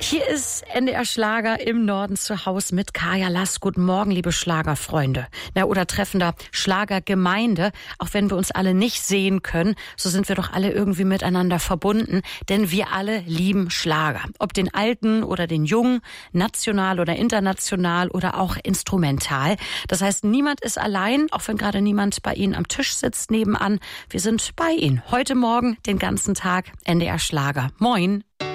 Hier ist NDR Schlager im Norden zu Hause mit Kaya Lass. Guten Morgen, liebe Schlagerfreunde. Oder treffender Schlagergemeinde. Auch wenn wir uns alle nicht sehen können, so sind wir doch alle irgendwie miteinander verbunden. Denn wir alle lieben Schlager. Ob den alten oder den jungen, national oder international oder auch instrumental. Das heißt, niemand ist allein, auch wenn gerade niemand bei Ihnen am Tisch sitzt nebenan. Wir sind bei Ihnen. Heute Morgen den ganzen Tag NDR Schlager. Moin.